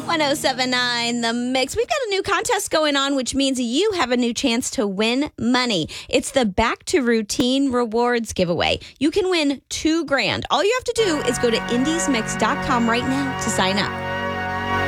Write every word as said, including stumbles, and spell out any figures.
ten seventy-nine The Mix. We've got a new contest going on, which means you have a new chance to win money. It's the Back to Routine Rewards giveaway. You can win two grand. All you have to do is go to indies mix dot com right now to sign up.